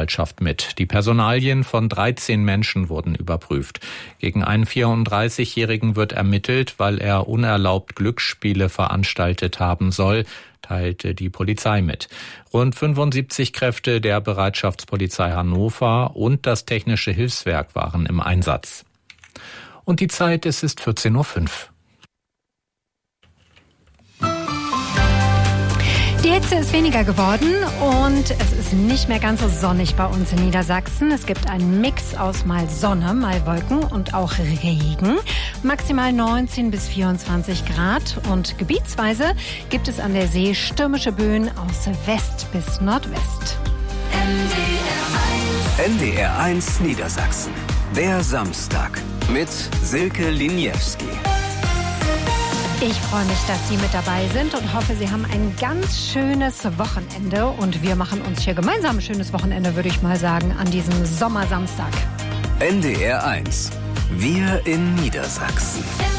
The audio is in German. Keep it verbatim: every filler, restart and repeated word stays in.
Staatsanwaltschaft mit. Die Personalien von dreizehn Menschen wurden überprüft. Gegen einen vierunddreißigjährigen wird ermittelt, weil er unerlaubt Glücksspiele veranstaltet haben soll, teilte die Polizei mit. Rund fünfundsiebzig Kräfte der Bereitschaftspolizei Hannover und das Technische Hilfswerk waren im Einsatz. Und die Zeit, es ist vierzehn Uhr fünf. Die Hitze ist weniger geworden und es ist nicht mehr ganz so sonnig bei uns in Niedersachsen. Es gibt einen Mix aus mal Sonne, mal Wolken und auch Regen. Maximal neunzehn bis vierundzwanzig Grad und gebietsweise gibt es an der See stürmische Böen aus West bis Nordwest. N D R eins Niedersachsen. Der Samstag mit Silke Liniewski. Ich freue mich, dass Sie mit dabei sind und hoffe, Sie haben ein ganz schönes Wochenende. Und wir machen uns hier gemeinsam ein schönes Wochenende, würde ich mal sagen, an diesem Sommersamstag. N D R eins. Wir in Niedersachsen.